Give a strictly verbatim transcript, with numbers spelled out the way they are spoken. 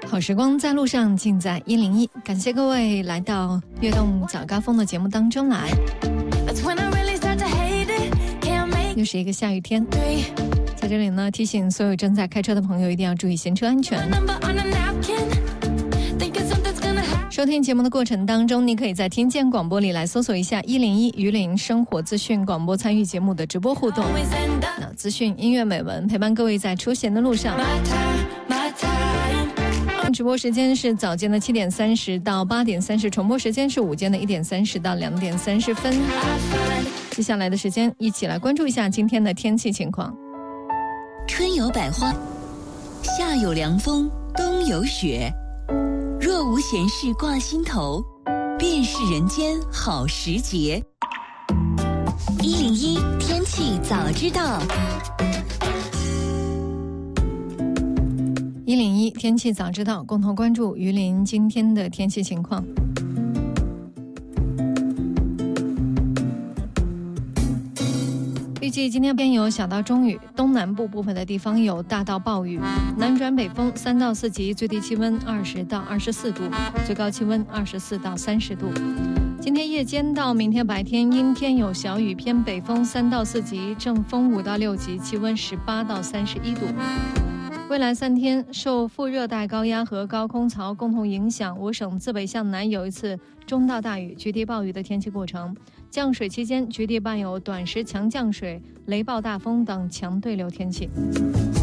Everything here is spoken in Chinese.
好时光在路上，尽在一零一。感谢各位来到悦动早高峰的节目当中来。又是一个下雨天，在这里呢，提醒所有正在开车的朋友一定要注意行车安全。收听节目的过程当中，你可以在听见广播里来搜索一下一零一榆林生活资讯广播，参与节目的直播互动。那资讯、音乐、美文陪伴各位在出行的路上。直播时间是早间的七点三十到八点三十，重播时间是午间的一点三十到两点三十分。接下来的时间，一起来关注一下今天的天气情况。 春有百花，夏有凉风，冬有雪。若无闲事挂心头，便是人间好时节。一零一天气早知道。 一零一天气早知道，共同关注榆林今天的天气情况。预计今天边有小到中雨，东南部部分的地方有大到暴雨，南转北风三到四级，最低气温二十到二十四度，最高气温二十四到三十度。今天夜间到明天白天阴天有小雨，偏北风三到四级，正风五到六级，气温十八到三十一度。未来三天，受副热带高压和高空槽共同影响，我省自北向南有一次中到大雨、局地暴雨的天气过程。降水期间，局地伴有短时强降水、雷暴大风等强对流天气。